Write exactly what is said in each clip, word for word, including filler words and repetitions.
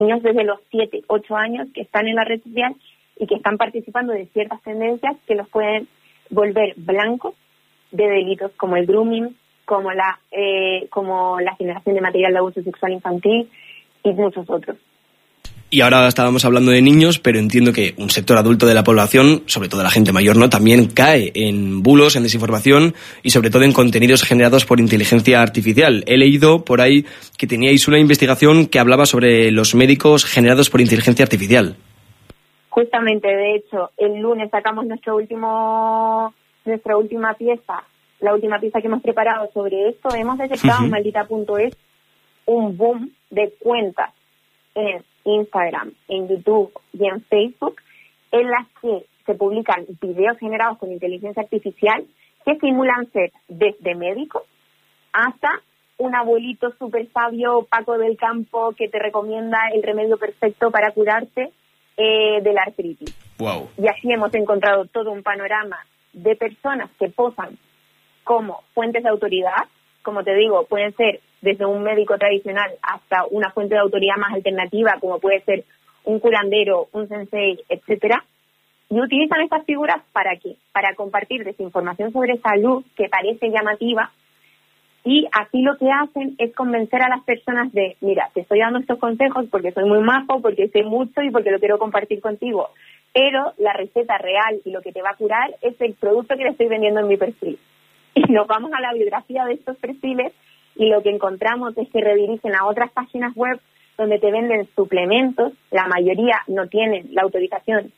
niños desde los siete, ocho años que están en la red social y que están participando de ciertas tendencias que los pueden volver blancos de delitos como el grooming, como la eh, como la generación de material de abuso sexual infantil y muchos otros. Y ahora estábamos hablando de niños, pero entiendo que un sector adulto de la población, sobre todo la gente mayor, ¿no?, también cae en bulos, en desinformación y sobre todo en contenidos generados por inteligencia artificial. He leído por ahí que teníais una investigación que hablaba sobre los médicos generados por inteligencia artificial. Justamente, de hecho, el lunes sacamos nuestro último, nuestra última pieza, la última pieza que hemos preparado sobre esto. Hemos detectado uh-huh. en maldita punto es un boom de cuentas en Instagram, en YouTube y en Facebook, en las que se publican videos generados con inteligencia artificial que simulan ser desde médicos hasta un abuelito súper sabio, Paco del campo, que te recomienda el remedio perfecto para curarte eh, de la artritis. Wow. Y así hemos encontrado todo un panorama de personas que posan como fuentes de autoridad. Como te digo, pueden ser desde un médico tradicional hasta una fuente de autoridad más alternativa, como puede ser un curandero, un sensei, etcétera. Y utilizan estas figuras ¿para qué? Para compartir desinformación sobre salud que parece llamativa, y así lo que hacen es convencer a las personas de, mira, te estoy dando estos consejos porque soy muy majo, porque sé mucho y porque lo quiero compartir contigo, pero la receta real y lo que te va a curar es el producto que le estoy vendiendo en mi perfil. Y nos vamos a la biografía de estos perfiles y lo que encontramos es que redirigen a otras páginas web donde te venden suplementos. La mayoría no tienen la autorización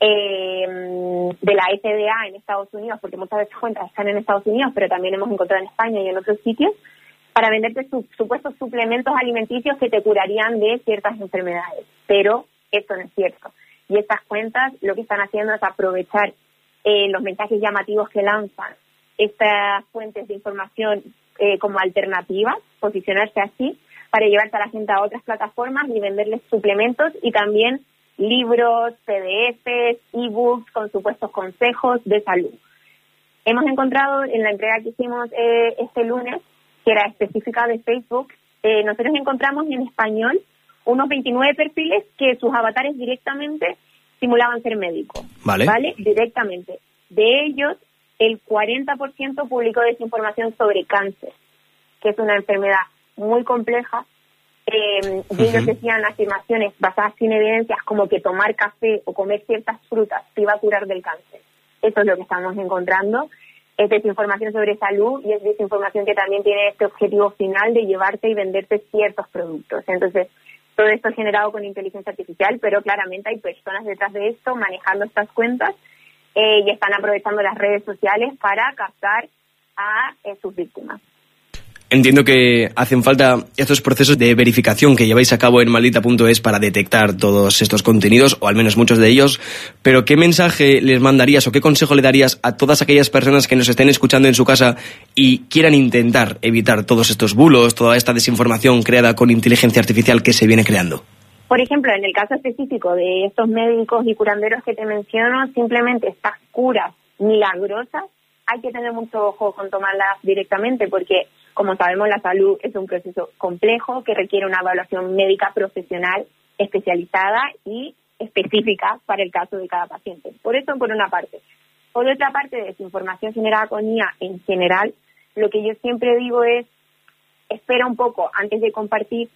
eh, de la F D A en Estados Unidos, porque muchas veces cuentas están en Estados Unidos, pero también hemos encontrado en España y en otros sitios, para venderte su, supuestos suplementos alimenticios que te curarían de ciertas enfermedades. Pero esto no es cierto. Y estas cuentas lo que están haciendo es aprovechar eh, los mensajes llamativos que lanzan estas fuentes de información eh, como alternativas, posicionarse así, para llevarse a la gente a otras plataformas y venderles suplementos y también libros, P D Efes, ebooks con supuestos consejos de salud. Hemos encontrado en la entrega que hicimos eh, este lunes, que era específica de Facebook, eh, nosotros encontramos en español unos veintinueve perfiles que sus avatares directamente simulaban ser médicos. Vale. ¿Vale? Directamente. De ellos, el cuarenta por ciento publicó desinformación sobre cáncer, que es una enfermedad muy compleja. Eh, y ellos decían afirmaciones basadas sin evidencias como que tomar café o comer ciertas frutas te iba a curar del cáncer. Eso es lo que estamos encontrando. Es desinformación sobre salud y es desinformación que también tiene este objetivo final de llevarte y venderte ciertos productos. Entonces, todo esto es generado con inteligencia artificial, pero claramente hay personas detrás de esto manejando estas cuentas eh, y están aprovechando las redes sociales para captar a eh, sus víctimas. Entiendo que hacen falta estos procesos de verificación que lleváis a cabo en maldita punto es para detectar todos estos contenidos, o al menos muchos de ellos, pero ¿qué mensaje les mandarías o qué consejo le darías a todas aquellas personas que nos estén escuchando en su casa y quieran intentar evitar todos estos bulos, toda esta desinformación creada con inteligencia artificial que se viene creando? Por ejemplo, en el caso específico de estos médicos y curanderos que te menciono, simplemente estas curas milagrosas hay que tener mucho ojo con tomarlas directamente porque, como sabemos, la salud es un proceso complejo que requiere una evaluación médica profesional especializada y específica para el caso de cada paciente. Por eso, por una parte. Por otra parte, desinformación generada con I A en general, lo que yo siempre digo es, espera un poco antes de compartir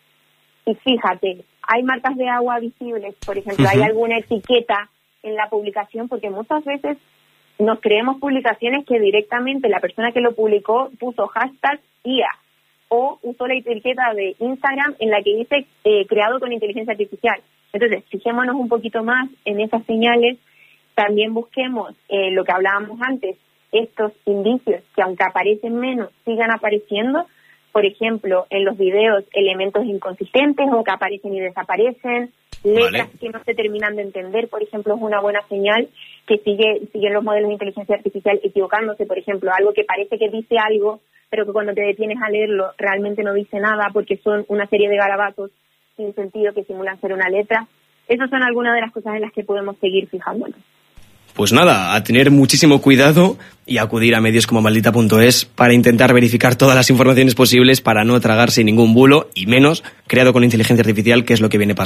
y fíjate, hay marcas de agua visibles, por ejemplo, uh-huh. hay alguna etiqueta en la publicación, porque muchas veces nos creemos publicaciones que directamente la persona que lo publicó puso hashtag I A o usó la etiqueta de Instagram en la que dice eh, creado con inteligencia artificial. Entonces, fijémonos un poquito más en esas señales. También busquemos eh, lo que hablábamos antes, estos indicios que aunque aparecen menos, sigan apareciendo. Por ejemplo, en los videos, elementos inconsistentes o que aparecen y desaparecen, letras vale. que no se terminan de entender, por ejemplo, es una buena señal que sigue siguen los modelos de inteligencia artificial equivocándose. Por ejemplo, algo que parece que dice algo, pero que cuando te detienes a leerlo realmente no dice nada porque son una serie de garabatos sin sentido que simulan ser una letra. Esas son algunas de las cosas en las que podemos seguir fijándonos. Pues nada, a tener muchísimo cuidado y acudir a medios como maldita punto es para intentar verificar todas las informaciones posibles para no tragarse ningún bulo, y menos creado con inteligencia artificial, que es lo que viene pasando.